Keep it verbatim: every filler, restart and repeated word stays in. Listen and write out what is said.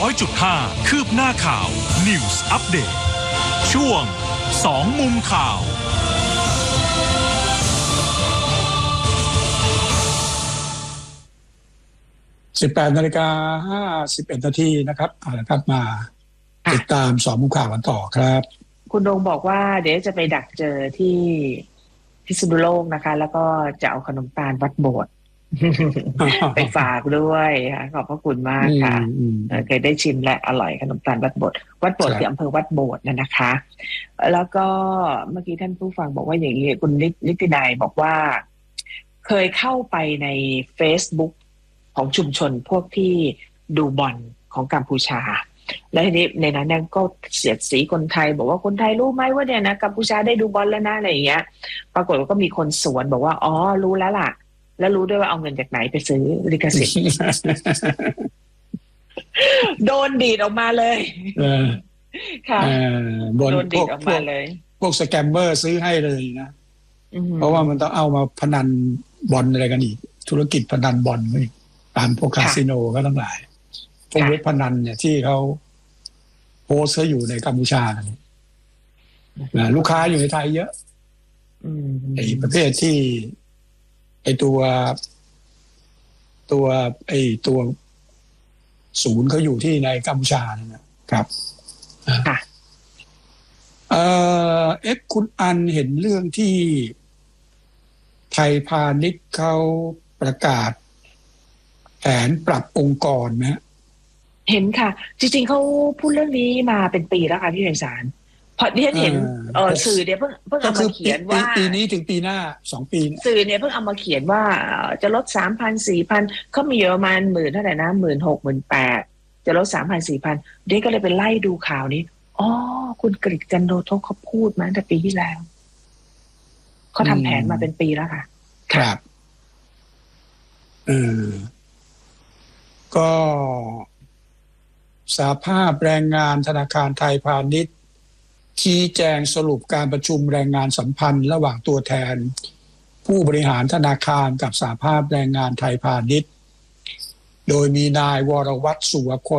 อยจุดห้า คืบหน้าข่าว News Update ช่วงสองมุมข่าวสิบแปดนาฬิกาห้าสิบเอ็ดนาทีนะครับเอาละครับมาติดตามสองมุมข่าวกันต่อครับคุณดงบอกว่าเดี๋ยวจะไปดักเจอที่พิษณุโลกนะคะแล้วก็จะเอาขนมตาลวัดโบสถ์ ไปฝากด้วยค่ะขอบพระคุณมากค่ะเคยได้ชิมและอร่อยขนมตาลวัดโบสถ์วัดโบสถ์คืออำเภอวัดโบสถ์นะคะแล้วก็เมื่อกี้ท่านผู้ฟังบอกว่าอย่างนี้คุณนิตินายบอกว่าเคยเข้าไปใน Facebook ของชุมชนพวกที่ดูบอลของกัมพูชาแล้วทีนี้ในนั้นเนี่ยก็เสียดสีคนไทยบอกว่าคนไทยรู้ไหมว่าเนี่ยนะกัมพูชาได้ดูบอลแล้วนะอะไรอย่างเงี้ยปรากฏว่าก็มีคนสวนบอกว่าอ๋อรู้แล้วล่ะแล้วรู้ด้วยว่าเอาเงินจากไหนไปซื้อลิขสิทธิ์ โดนดีดออกมาเลยค่ะโดนดีดออกมาเลยพวกสแกมเมอร์ซื้อให้เลยนะเพราะว่ามันต้องเอามาพนันบอลอะไรกันอีกธุรกิจพนันบอลอีกตามพวกคาสิโนก็ทั้งหลายพวกเว็บพนันเนี่ยที่เขาโพสต์อยู่ในกัมพูชานะลูกค้าอยู่ในไทยเยอะไอ้ประเภทที่ไอ้ตัวตัวไอ้ตัวศูนย์เขาอยู่ที่ในกัมพูชานะครับค่ะเอ่อเอ๊ะคุณอันเห็นเรื่องที่ไทยพาณิชย์เขาประกาศแผนปรับองค์กรไหมเห็นค่ะจริงๆเขาพูดเรื่องนี้มาเป็นปีแล้วค่ะพี่ไพศาลพอที่ฉันเห็นเออสื่อเนี่ยเพิ่งเพิ่งเอามาเขียนว่าปีนี้ถึงปีหน้าสองปีสื่อเนี่ยเพิ่งเอามาเขียนว่าจะลด สามพัน สี่พัน เขามีประมาณหมื่นเท่าไหร่นะหมื่นหกหมื่นแปดจะลด สามพัน สี่พัน เด็กก็เลยไปไล่ดูข่าวนี้อ๋อคุณกฤษจันโททกเขาพูดมาตั้งแต่ปีที่แล้วเขาทำแผนมาเป็นปีแล้วค่ะครับเออก็สหภาพแรงงานธนาคารไทยพาณิชย์ชี้แจงสรุปการประชุมแรงงานสัมพันธ์ระหว่างตัวแทนผู้บริหารธนาคารกับสหภาพแรงงานไทยพาณิชย์โดยมีนายวรวัฒน์สุวคล